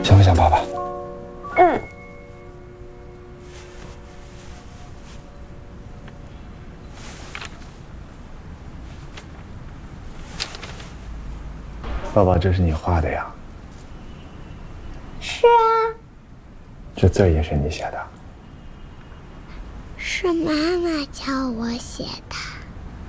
想不想爸爸？ 嗯。 爸爸，这是你画的呀？ 是啊。 这字也是你写的？ 是妈妈教我写的。